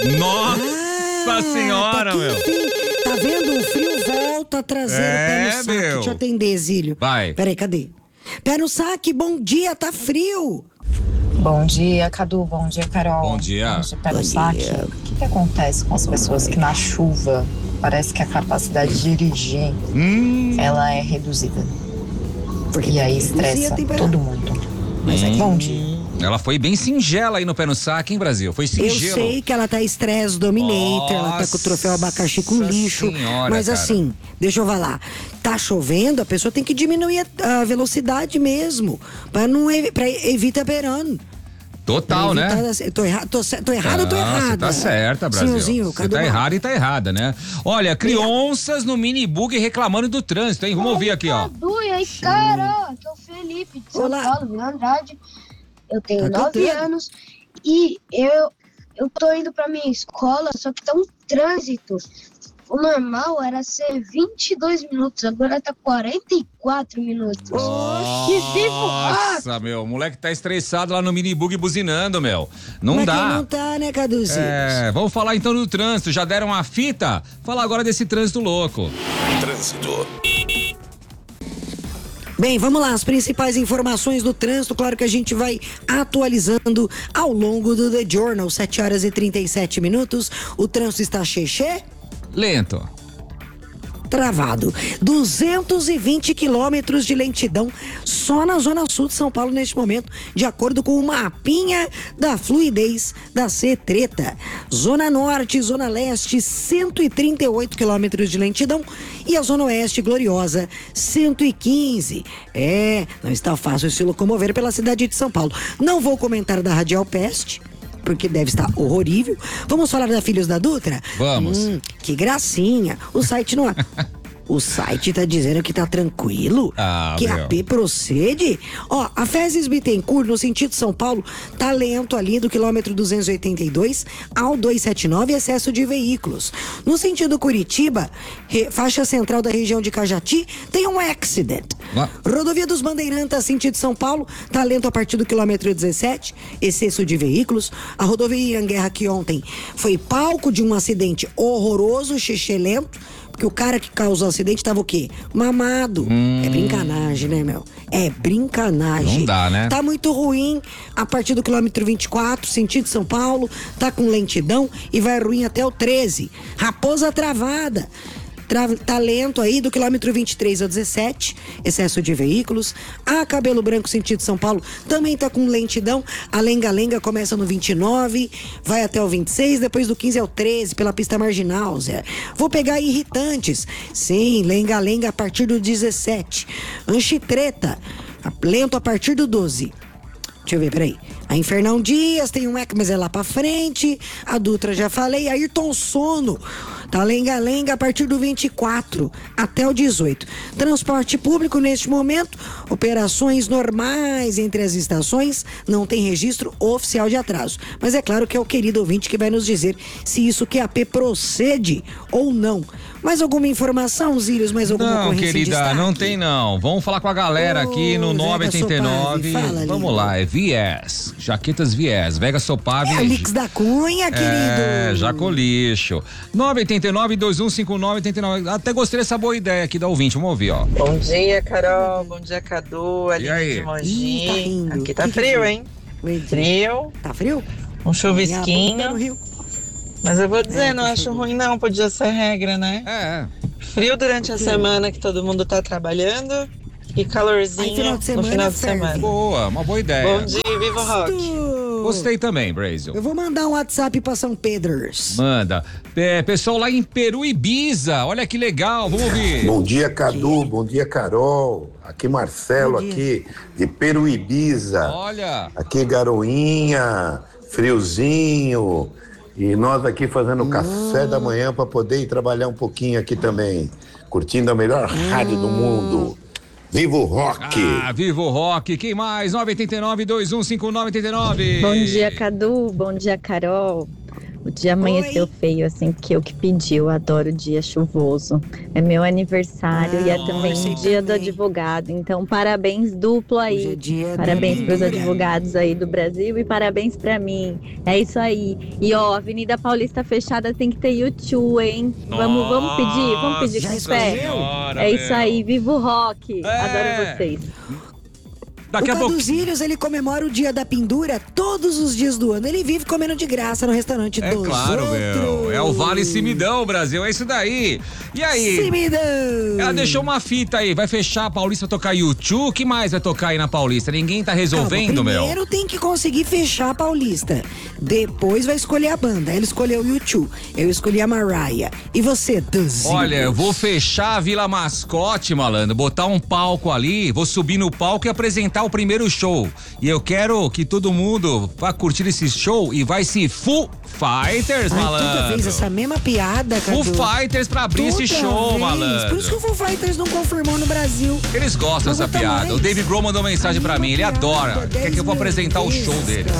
Nossa senhora, tá meu. Enfim, tá vendo? O frio volta a trazer o pé no saque. meu. Deixa eu atender, Zílio. Vai. Peraí, cadê? Pé no saque, bom dia, tá frio. Bom dia, Cadu. Bom dia, Carol. Bom dia. Vamos de pé no saque. O que acontece com as pessoas que na chuva parece que a capacidade de dirigir ela é reduzida? E aí estressa todo mundo. Mas é bom dia. Ela foi bem singela aí no pé no saque, hein, Brasil? Foi Eu singelo. sei que ela tá estresse dominator, ela tá com o troféu abacaxi com lixo. Senhora, mas cara. assim, deixa eu falar. Tá chovendo, a pessoa tem que diminuir a velocidade mesmo. Pra evitar verão. Total, né? Tô errado ou tô errada? Você tá certa, Brasil. Senhorzinho, Você cadê tá o mal? errada e tá errada, né? Olha, crianças no minibug reclamando do trânsito, hein? Vamos ouvir aqui, ó. Cadu, e aí, cara? Aqui é o Felipe de São Olá. Paulo, de Andrade. Eu tenho Tá 9 contando. anos e eu tô indo pra minha escola, só que tá um trânsito. O normal era ser 22 minutos, agora tá 44 minutos. Nossa, meu, o moleque tá estressado lá no minibug buzinando, meu. Não Mas dá. quem não tá, né, Caduzinho? Vamos falar então do trânsito. Já deram a fita? Fala agora desse trânsito louco. Trânsito. Bem, vamos lá, as principais informações do trânsito, claro que a gente vai atualizando ao longo do The Journal, 7 horas e 37 minutos. O trânsito está cheio. Lento. Travado. 220 quilômetros de lentidão só na zona sul de São Paulo neste momento, de acordo com o mapinha da fluidez da C-Treta. Zona norte e zona leste, 138 quilômetros de lentidão e a zona oeste gloriosa, 115. Não está fácil se locomover pela cidade de São Paulo. Não vou comentar da Radial Peste, porque deve estar horrível. Vamos falar da Filhos da Dutra? Vamos. Que gracinha. O site não é. O site tá dizendo que tá tranquilo, que a P procede. Ó, a Fezes Bittencourt, no sentido São Paulo, tá lento ali do quilômetro 282 ao 279, excesso de veículos. No sentido Curitiba, faixa central da região de Cajati, tem um accident. Rodovia dos Bandeirantes, sentido São Paulo, tá lento a partir do quilômetro 17, excesso de veículos. A rodovia Anguerra, que ontem foi palco de um acidente horroroso, lento, porque o cara que causou o acidente tava o quê? Mamado. É brincanagem, né, meu? É brincanagem. Não dá, né? Tá muito ruim a partir do quilômetro 24, sentido São Paulo, tá com lentidão e vai ruim até o 13. Raposa Travada. Tá lento aí do quilômetro 23 ao 17, excesso de veículos. A Cabelo Branco, sentido São Paulo, também tá com lentidão. A Lenga-Lenga começa no 29, vai até o 26, depois do 15 ao 13, pela pista marginal, Zé. Vou pegar irritantes. Sim, Lenga-Lenga a partir do 17. Anchitreta, lento a partir do 12. Deixa eu ver, peraí. A Infernão Dias tem um mas é lá pra frente. A Dutra já falei. Ayrton Sono tá lenga-lenga a partir do 24 até o 18. Transporte público neste momento, operações normais entre as estações, não tem registro oficial de atraso. Mas é claro que é o querido ouvinte que vai nos dizer se isso QAP procede ou não. Mais alguma informação, Zílios? Mais alguma Não, ocorrência em querida, destaque? não tem não. Vamos falar com a galera aqui no Vega 989. Sopave, fala, Vamos lindo. lá, é Viés. Jaquetas Viés. Vega Sopave. É o Mix da Cunha, querido. Jacolicho. 989-2159-89. Até gostei dessa boa ideia aqui da ouvinte. Vamos ouvir, ó. Bom dia, Carol. Bom dia, Cadu. E aí? De Mogi. Ih, tá rindo. Aqui tá Que frio, foi? hein? Frio. Tá frio? Um chuvisquinho. Minha boca no Rio. Mas eu vou dizer, não tá acho chovendo. ruim não. Podia ser regra, né? Frio durante a semana que todo mundo tá trabalhando. E calorzinho Aí, final de semana, no final de ferve. semana. Boa, uma boa ideia. Bom dia, viva o rock. Gostei também, Brasil. Eu vou mandar um WhatsApp pra São Pedros. Manda. Pessoal lá em Peru Ibiza, olha que legal, vamos ouvir. Bom dia, Cadu. Bom dia, Carol. Aqui Marcelo, aqui de Peruíbiza. Olha. Aqui Garoinha, friozinho. E nós aqui fazendo café da manhã para poder ir trabalhar um pouquinho aqui também. Curtindo a melhor rádio do mundo. Viva o rock! Viva o rock! Quem mais? 989-2159-89. Bom dia, Cadu. Bom dia, Carol. O dia amanheceu feio, assim, porque eu que pedi, eu adoro dia chuvoso. É meu aniversário e é também o dia do advogado. Então, parabéns duplo aí. Parabéns pros advogados aí do Brasil e parabéns pra mim. É isso aí. E ó, Avenida Paulista fechada tem que ter U2, hein? Vamos pedir com fé. É isso aí, viva o rock. Adoro vocês. Daqui o Caduzílios, ele comemora o dia da pendura todos os dias do ano. Ele vive comendo de graça no restaurante dos claro, outros. Meu. É o Vale Cimidão, Brasil. É isso daí. E aí? Cimidão. Ela deixou uma fita aí. Vai fechar a Paulista, tocar U2. O que mais vai tocar aí na Paulista? Ninguém tá resolvendo, meu. Primeiro tem que conseguir fechar a Paulista. Depois vai escolher a banda. Ela escolheu o U2. Eu escolhi a Mariah. E você, Duzílios? Olha, eu vou fechar a Vila Mascote, malandro. Botar um palco ali. Vou subir no palco e apresentar o primeiro show. E eu quero que todo mundo vá curtir esse show e vai se Foo Fighters, malandro. Toda vez essa mesma piada, Cadu. Foo Fighters pra abrir esse show, malandro. Por isso que o Foo Fighters não confirmou no Brasil. Eles gostam dessa piada. O David Grohl mandou mensagem pra mim. Ele adora. Quer que eu vou apresentar o show dele.